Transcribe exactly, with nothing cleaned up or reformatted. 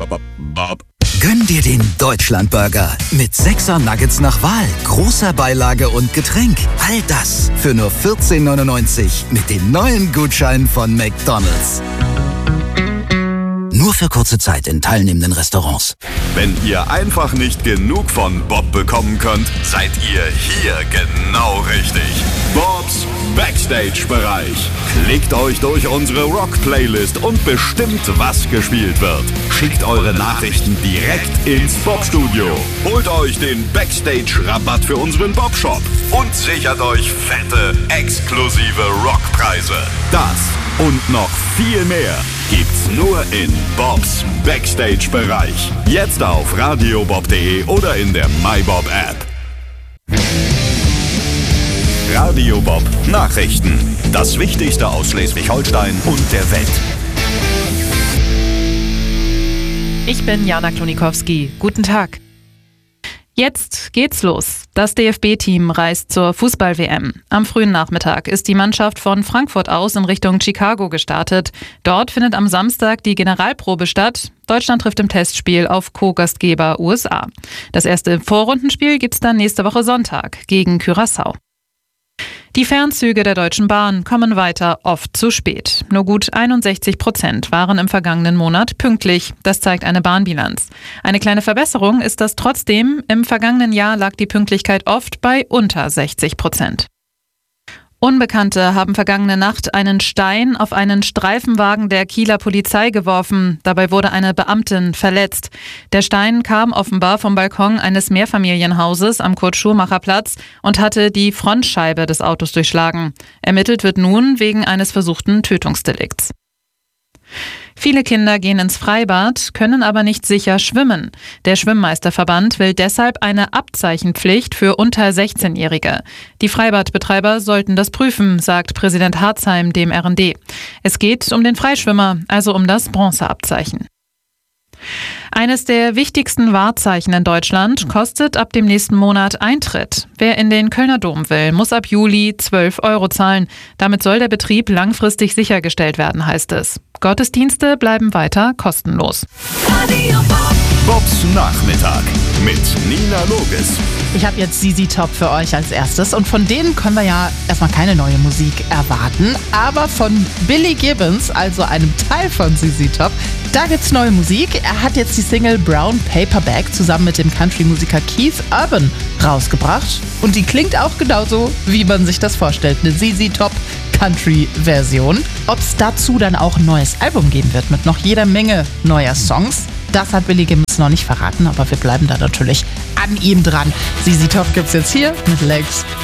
Bob. Gönn dir den Deutschlandburger mit sechser Nuggets nach Wahl, großer Beilage und Getränk. All das für nur vierzehn neunundneunzig mit dem neuen Gutschein von McDonald's. Nur für kurze Zeit in teilnehmenden Restaurants. Wenn ihr einfach nicht genug von Bob bekommen könnt, seid ihr hier genau richtig. Bobs Backstage-Bereich. Klickt euch durch unsere Rock-Playlist und bestimmt, was gespielt wird. Schickt eure Nachrichten direkt ins Bob-Studio. Holt euch den Backstage-Rabatt für unseren Bob-Shop und sichert euch fette, exklusive Rockpreise. Das und noch viel mehr gibt's nur in Bobs Backstage-Bereich. Jetzt auf radiobob punkt de oder in der MyBob-App. Radio Bob Nachrichten. Das Wichtigste aus Schleswig-Holstein und der Welt. Ich bin Jana Klonikowski. Guten Tag. Jetzt geht's los. Das D F B-Team reist zur Fußball-W M. Am frühen Nachmittag ist die Mannschaft von Frankfurt aus in Richtung Chicago gestartet. Dort findet am Samstag die Generalprobe statt. Deutschland trifft im Testspiel auf Co-Gastgeber U S A. Das erste Vorrundenspiel gibt's dann nächste Woche Sonntag gegen Curaçao. Die Fernzüge der Deutschen Bahn kommen weiter oft zu spät. Nur gut einundsechzig Prozent waren im vergangenen Monat pünktlich. Das zeigt eine Bahnbilanz. Eine kleine Verbesserung ist das trotzdem. Im vergangenen Jahr lag die Pünktlichkeit oft bei unter sechzig Prozent. Unbekannte haben vergangene Nacht einen Stein auf einen Streifenwagen der Kieler Polizei geworfen. Dabei wurde eine Beamtin verletzt. Der Stein kam offenbar vom Balkon eines Mehrfamilienhauses am Kurt-Schurmacher-Platz und hatte die Frontscheibe des Autos durchschlagen. Ermittelt wird nun wegen eines versuchten Tötungsdelikts. Viele Kinder gehen ins Freibad, können aber nicht sicher schwimmen. Der Schwimmmeisterverband will deshalb eine Abzeichenpflicht für unter sechzehnjährige. Die Freibadbetreiber sollten das prüfen, sagt Präsident Harzheim dem R N D. Es geht um den Freischwimmer, also um das Bronzeabzeichen. Eines der wichtigsten Wahrzeichen in Deutschland kostet ab dem nächsten Monat Eintritt. Wer in den Kölner Dom will, muss ab Juli zwölf Euro zahlen. Damit soll der Betrieb langfristig sichergestellt werden, heißt es. Gottesdienste bleiben weiter kostenlos. Bobs Nachmittag mit Nina Loges. Ich habe jetzt Z Z Top für euch als erstes und von denen können wir ja erstmal keine neue Musik erwarten, aber von Billy Gibbons, also einem Teil von Z Z Top, da gibt's neue Musik. Er hat jetzt die Single Brown Paperback zusammen mit dem Country-Musiker Keith Urban rausgebracht und die klingt auch genauso, wie man sich das vorstellt, eine Z Z Top Country-Version. Ob es dazu dann auch ein neues Album geben wird mit noch jeder Menge neuer Songs, das hat Billy Gibbons noch nicht verraten, aber wir bleiben da natürlich an ihm dran. Z Z Top gibt's jetzt hier mit Legs